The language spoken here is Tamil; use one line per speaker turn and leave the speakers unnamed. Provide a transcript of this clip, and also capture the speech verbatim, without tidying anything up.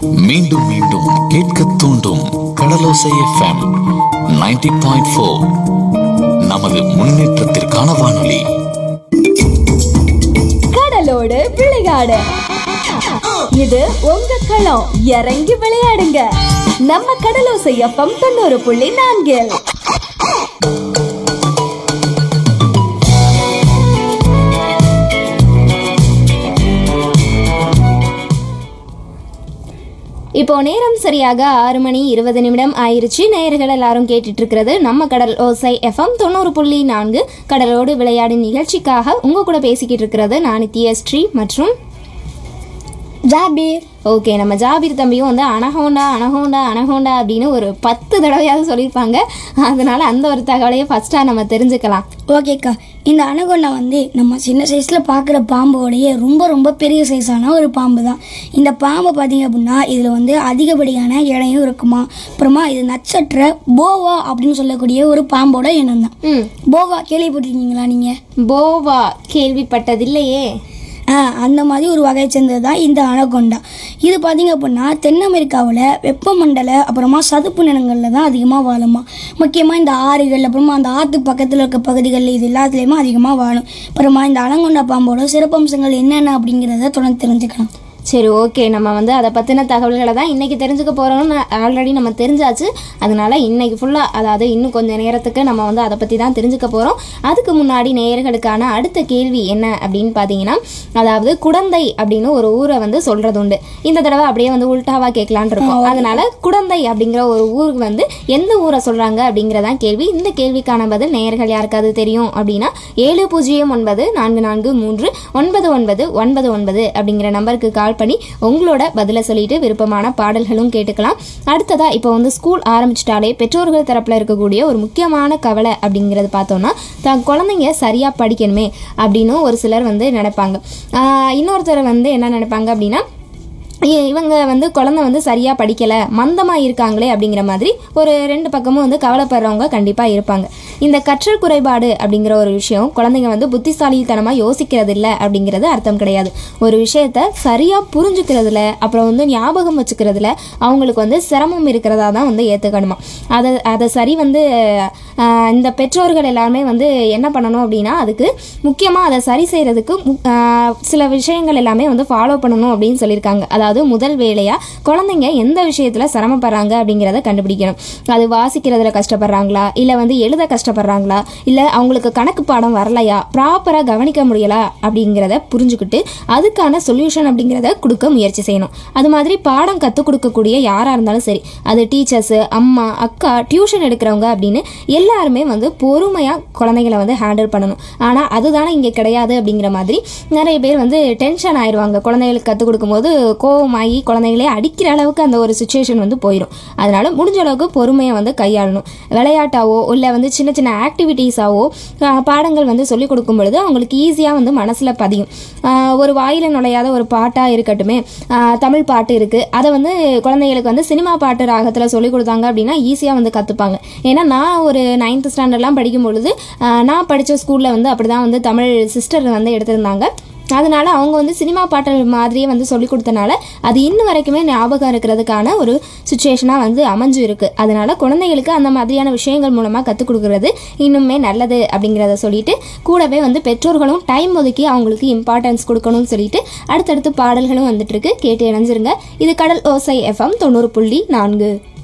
மீண்டும் மீண்டும் கேட்க தூண்டும் கடலோசை எஃப்எம் நைன்டி பாயிண்ட் ஃபோர். நமது முன்னேற்றத்திற்கான வானொலி.
கடலோடு விளையாடு, இது உங்க களம். இறங்கி விளையாடுங்க, நம்ம கடலோசை எஃப்எம் தொண்ணூறு புள்ளி நான்கில். இப்போ நேரம் சரியாக ஆறு மணி இருபது நிமிடம் ஆயிருச்சு. நேயர்கள் எல்லாரும் கேட்டுட்டு இருக்கிறது நம்ம கடல் ஓசை எஃப்எம் தொண்ணூறு புள்ளி நான்கு கடலோடு விளையாடும் நிகழ்ச்சிக்காக உங்க கூட பேசிக்கிட்டு இருக்கிறது நான் நித்யஸ்ரீ மற்றும்
ஜாபீர்.
ஓகே, நம்ம ஜாபீர் தம்பியும் வந்து அனகோண்டா அனகோண்டா அனகோண்டா அப்படின்னு ஒரு பத்து தடவையாவது சொல்லியிருப்பாங்க. அதனால அந்த ஒரு தகவலையை ஃபர்ஸ்ட்டாக நம்ம தெரிஞ்சுக்கலாம்.
ஓகேக்கா, இந்த அனகோண்டா வந்து நம்ம சின்ன சைஸில் பார்க்குற பாம்போடையே ரொம்ப ரொம்ப பெரிய சைஸான ஒரு பாம்பு தான். இந்த பாம்பை பார்த்தீங்க அப்படின்னா இதில் வந்து அதிகப்படியான இடையும் இருக்குமா. அப்புறமா இது நட்சத்திர போவா அப்படின்னு சொல்லக்கூடிய ஒரு பாம்போட இனம் தான்.
ம்
போவா கேள்விப்பட்டிருக்கீங்களா நீங்கள்?
போவா கேள்விப்பட்டதில்லையே.
அந்த மாதிரி ஒரு வகையை சேர்ந்தது தான் இந்த அனகோண்டா. இது பார்த்திங்க அப்படின்னா தென் அமெரிக்காவில் வெப்பமண்டல அப்புறமா சதுப்பு நிலங்களில் தான் அதிகமாக வாழுமா. முக்கியமாக இந்த ஆறுகள் அப்புறமா அந்த ஆற்று பக்கத்தில் இருக்க பகுதிகளில் இது எல்லாத்துலேயுமே அதிகமாக வாழும். அப்புறமா இந்த அனகோண்டா பாம்போட சிறப்பம்சங்கள் என்னென்ன அப்படிங்கிறத தொடர்ந்து தெரிஞ்சுக்கலாம்.
சரி, ஓகே, நம்ம வந்து அதை பற்றின தகவல்களை தான் இன்றைக்கி தெரிஞ்சுக்க போகிறோம்னு ஆல்ரெடி நம்ம தெரிஞ்சாச்சு. அதனால் இன்றைக்கி ஃபுல்லாக, அதாவது இன்னும் கொஞ்சம் நேரத்துக்கு நம்ம வந்து அதை பற்றி தான் தெரிஞ்சுக்க போகிறோம். அதுக்கு முன்னாடி நேயர்களுக்கான அடுத்த கேள்வி என்ன அப்படின்னு பார்த்தீங்கன்னா, அதாவது குடந்தை அப்படின்னு ஒரு ஊரை வந்து சொல்கிறது உண்டு. இந்த தடவை அப்படியே வந்து உல்டாவாக கேட்கலான் இருக்கோம். அதனால் குடந்தை அப்படிங்கிற ஒரு ஊருக்கு வந்து எந்த ஊரை சொல்கிறாங்க அப்படிங்கிறதான் கேள்வி. இந்த கேள்விக்கான பதில் நேயர்கள் யாருக்காவது தெரியும் அப்படின்னா ஏழு பூஜ்ஜியம் ஒன்பது நான்கு நான்கு மூன்று ஒன்பது ஒன்பது ஒன்பது ஒன்பது அப்படிங்கிற நம்பருக்கு கால் பண்ணி உங்களோட பதில சொல்லிட்டு விருப்பமான பாடல்களும் கேட்டுக்கலாம். அடுத்ததா இப்போ வந்து ஸ்கூல் ஆரம்பிச்சிட்டாலே பெற்றோர்கள் தரப்புல இருக்கக்கூடிய ஒரு முக்கியமான கவலை அப்படிங்கிறது பார்த்தோம்னா, தான் குழந்தைங்க சரியா படிக்கணுமே அப்படின்னு ஒரு சிலர் வந்து நினைப்பாங்க. இன்னொருத்தர் வந்து என்ன நினைப்பாங்க அப்படின்னா, இவங்க வந்து குழந்தை வந்து சரியாக படிக்கலை, மந்தமாக இருக்காங்களே அப்படிங்கிற மாதிரி ஒரு ரெண்டு பக்கமும் வந்து கவலைப்படுறவங்க கண்டிப்பாக இருப்பாங்க. இந்த கற்றல் குறைபாடு அப்படிங்கிற ஒரு விஷயம் குழந்தைங்க வந்து புத்திசாலித்தனமாக யோசிக்கிறது இல்லை அப்படிங்கிறது அர்த்தம் கிடையாது. ஒரு விஷயத்த சரியாக புரிஞ்சுக்கிறதுல அப்புறம் வந்து ஞாபகம் வச்சுக்கிறதுல அவங்களுக்கு வந்து சிரமம் இருக்கிறதா தான் வந்து ஏற்றுக்கணுமா. அதை அதை சரி வந்து இந்த பெற்றோர்கள் எல்லாருமே வந்து என்ன பண்ணணும் அப்படின்னா, அதுக்கு முக்கியமாக அதை சரி செய்கிறதுக்கு சில விஷயங்கள் எல்லாமே வந்து ஃபாலோ பண்ணணும் அப்படின்னு சொல்லியிருக்காங்க. அதாவது முதல் வேலையாக குழந்தைங்க எந்த விஷயத்தில் சிரமப்படுறாங்க அப்படிங்கிறத கண்டுபிடிக்கணும். அது வாசிக்கிறதுல கஷ்டப்படுறாங்களா, இல்லை வந்து எழுத கஷ்டப்படுறாங்களா, இல்லை அவங்களுக்கு கணக்கு பாடம் வரலையா, ப்ராப்பராக கவனிக்க முடியலா அப்படிங்கிறத புரிஞ்சுக்கிட்டு அதுக்கான சொல்யூஷன் அப்படிங்கிறத கொடுக்க முயற்சி செய்யணும். அது மாதிரி பாடம் கற்றுக் கொடுக்கக்கூடிய யாராக இருந்தாலும் சரி, அது டீச்சர்ஸு, அம்மா, அக்கா, டியூஷன் எடுக்கிறவங்க அப்படின்னு எல்லாருமே வந்து பொறுமையாக குழந்தைங்களை வந்து ஹேண்டில் பண்ணணும். ஆனால் அதுதானே இங்கே கிடையாது அப்படிங்கிற மாதிரி நிறைய பேர் வந்து டென்ஷன் ஆயிடுவாங்க. குழந்தைகளுக்கு கற்றுக் கொடுக்கும்போது கோவமாகி குழந்தைகளே அடிக்கிற அளவுக்கு அந்த ஒரு சுச்சுவேஷன் வந்து போயிடும். அதனால முடிஞ்ச அளவுக்கு பொறுமையை வந்து கையாளணும். விளையாட்டாவோ இல்லை வந்து சின்ன சின்ன ஆக்டிவிட்டீஸாவோ பாடங்கள் வந்து சொல்லிக் கொடுக்கும் பொழுது அவங்களுக்கு ஈஸியாக வந்து மனசில் பதியும். ஒரு வாயில் நுழையாத ஒரு பாட்டாக இருக்கட்டுமே, தமிழ் பாட்டு இருக்குது, அதை வந்து குழந்தைகளுக்கு வந்து சினிமா பாட்டு ராகத்தில் சொல்லிக் கொடுத்தாங்க அப்படின்னா ஈஸியாக வந்து கற்றுப்பாங்க. ஏன்னா நான் ஒரு நைன்த் ஸ்டாண்டர்ட்லாம் படிக்கும் பொழுது நான் படித்த ஸ்கூலில் வந்து அப்படி தான் வந்து தமிழ் சிஸ்டர் வந்து எடுத்திருந்தாங்க. அதனால அவங்க வந்து சினிமா பாட்டல் மாதிரியே வந்து சொல்லி கொடுத்தனால அது இன்னும் வரைக்குமே ஞாபகம் இருக்கிறதுக்கான ஒரு சுச்சுவேஷனாக வந்து அமைஞ்சு இருக்குது. அதனால குழந்தைகளுக்கு அந்த மாதிரியான விஷயங்கள் மூலமாக கற்றுக் கொடுக்குறது இன்னுமே நல்லது அப்படிங்கிறத சொல்லிட்டு, கூடவே வந்து பெற்றோர்களும் டைம் ஒதுக்கி அவங்களுக்கு இம்பார்ட்டன்ஸ் கொடுக்கணும்னு சொல்லிட்டு அடுத்தடுத்து பாடல்களும் வந்துட்டு இருக்கு. கேட்டு இணைஞ்சிருங்க. இது கடல் ஓசை எஃப்எம் தொண்ணூறு புள்ளி நான்கு.